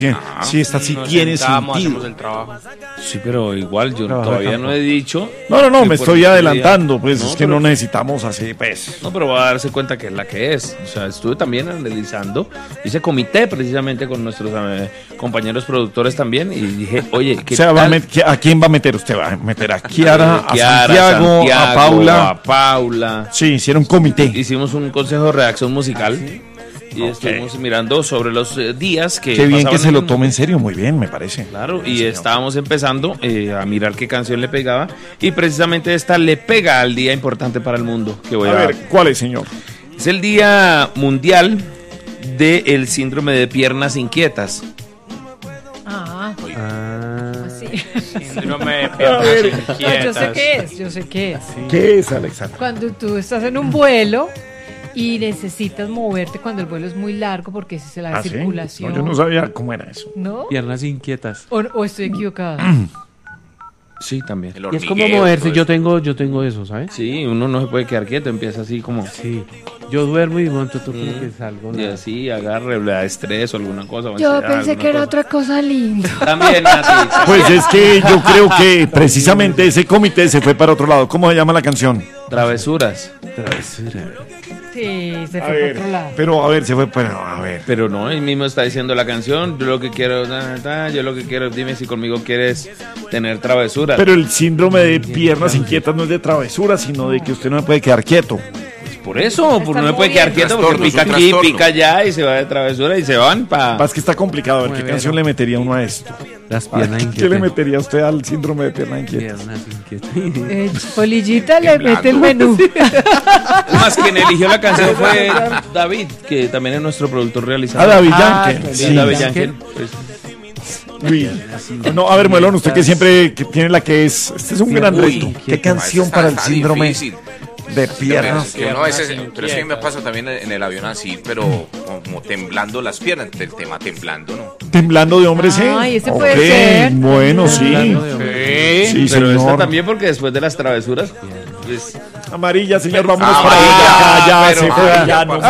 Sí, esta sí tiene Hacemos sentido. el trabajo. Sí, pero igual yo Trabajo de todavía campo. no he dicho. No, que me por estoy este adelantando, día- pues No, es que pero- no necesitamos así, pues. No, pero va a darse cuenta que es la que es. O sea, estuve también analizando, hice comité precisamente con nuestros compañeros productores también y dije, oye, ¿qué O sea, tal? ¿a quién va a meter? ¿Usted va a meter a Kiara, a Kiara, Santiago, a Paula? a Paula. Sí, hicieron un comité. Hicimos un consejo de redacción musical y estuvimos mirando sobre los días que Qué bien que pasaban se en lo el tome en serio, muy bien, me parece. Claro, Sí, y señor. estábamos empezando a mirar qué canción le pegaba y precisamente esta le pega al día importante para el mundo que voy A ver, ¿cuál es, señor? Es el Día Mundial del Síndrome de Piernas Inquietas. Así. Síndrome de A piernas ver. No, inquietas. yo sé qué es. ¿Qué es, Alexandra? Cuando tú estás en un vuelo y necesitas moverte cuando el vuelo es muy largo porque esa es la ¿Ah, sí? circulación. No, yo no sabía cómo era eso. ¿No? Piernas inquietas. ¿O estoy equivocada? Sí, también. Y es como moverse, yo tengo eso, ¿sabes? Sí, uno no se puede quedar quieto, empieza así como... Sí. Yo duermo y de momento tú como que salgo. Y así agarre, le da estrés o alguna cosa. o Yo ansiedad, pensé alguna que era cosa. otra cosa linda. También, Nati. Pues es que yo creo que precisamente ese comité se fue para otro lado. ¿Cómo se llama la canción? Travesuras. Sí, se A fue ver, por otro lado. pero a ver, se fue, pero a ver. Pero no, él mismo está diciendo la canción, yo lo que quiero, yo lo que quiero, dime si conmigo quieres tener travesuras. Pero el síndrome de piernas inquietas no es de travesura, sino de que usted no puede quedar quieto. Por eso, Está no me puede quedar quieto porque Trastorno, es pica un aquí, trastorno. pica allá y se va de travesura y se van para... Pasa que está complicado. A ver, ¿qué Muévelo. canción le metería uno a esto? Las piernas ¿Qué le inquietas. metería usted al síndrome de piernas inquietas? Piernas inquietas. Polillita le mete el menú. Más quien eligió la canción fue David, que también es nuestro productor realizador. David Ah, Yankee. Sí, Sí. David Yankee. Pues, Uy. No, a ver, Muelón, usted que siempre que tiene la que es. Este es un gran Uy, reto. ¿Qué canción para el síndrome de piernas? Que uno a veces, pero es que me pasa también en el avión así, pero como temblando las piernas, el tema temblando, ¿no? Temblando de hombres, ¿eh? Ay, ese puede Ok, ser. bueno, sí. Temblando de hombre. sí, Sí, pero señor. esta también porque después de las travesuras, pues, Amarilla, señor, vámonos Ah, para allá. amarilla, Ya pero se fue. amarilla, Ya por no